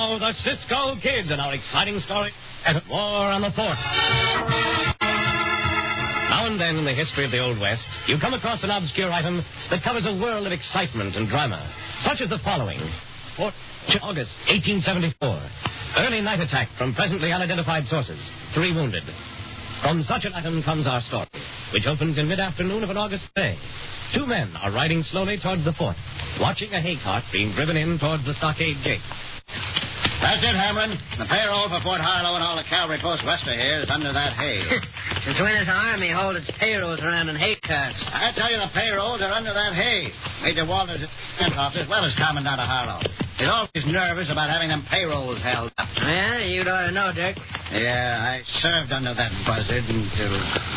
now, the Cisco Kid and our exciting story, War on the Fort. Now and then in the history of the Old West, you come across an obscure item that covers a world of excitement and drama, such as the following. August 1874. Early night attack from presently unidentified sources. 3 wounded. From such an item comes our story, which opens in mid-afternoon of an August day. 2 men are riding slowly towards the fort, watching a hay cart being driven in towards the stockade gate. That's it, Hamlin. The payroll for Fort Harlow and all the cavalry posts west of here is under that hay. Since when does the Army hold its payrolls around in hay carts? I tell you, the payrolls are under that hay. Major Walters is office as well as Commandant of Harlow. He's always nervous about having them payrolls held up. Well, you'd ought to know, Dirk. Yeah, I served under that buzzard until...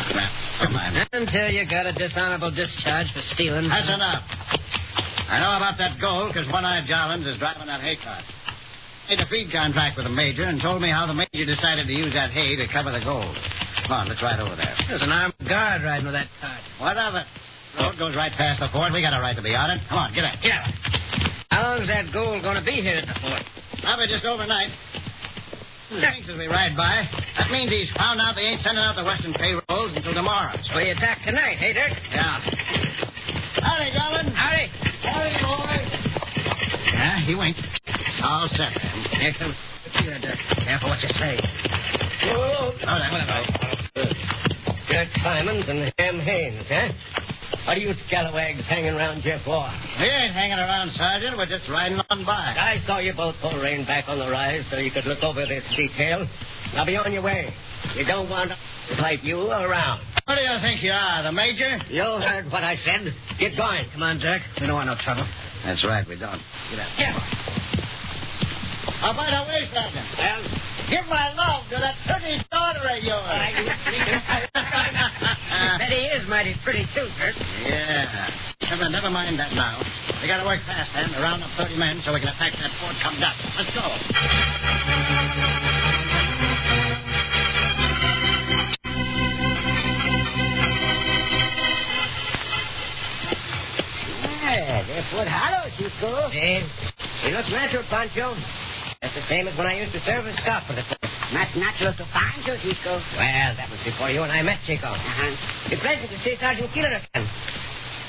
Until you got a dishonorable discharge for stealing. That's enough. I know about that gold because One-Eyed Jolins is driving that hay cart. Made a feed contract with the major and told me how the major decided to use that hay to cover the gold. Come on, let's ride over there. There's an armed guard riding with that cart. What of it? The road goes right past the fort. We got a right to be on it. Come on, get out. Get out. How long's that gold going to be here at the fort? Probably just overnight. Thanks as we ride by. That means he's found out they ain't sending out the western payrolls until tomorrow. So you attack tonight, hey, Dirk? Yeah. Howdy, Jolin. Howdy. Howdy, boy. Yeah, he winked. It's all set, man. Excellent. Dirk. Careful what you say. Oh, that Dirk Simons and Ham Haynes, huh? What are you scalawags hanging around Jeff Waugh? We ain't hanging around, Sergeant. We're just riding on by. I saw you both pull rein back on the rise so you could look over this detail. Now be on your way. You don't want to like you around. What do you think you are, the major? You heard what I said. Get going. Come on, Dirk. We don't want no trouble. That's right, we don't. Get out. Yeah. How by the way, Sergeant? Well, give my love to that pretty daughter of yours. Betty is mighty pretty, too, Dirk. Yeah. Never mind that now. We got to work fast, then. Round up 30 men so we can attack that fort come dusk. Let's go. yeah, there's Fort Harlow, Cisco. Eh? You look natural, Pancho. That's the same as when I used to serve as scout for the fort. Not natural to Pancho, Cisco. Well, that was before you and I met, Chico. Uh-huh. It's pleasant to see Sergeant Keeler again.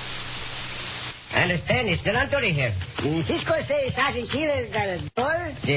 I understand he's still on duty here. Cisco say Sergeant Keeler got a door?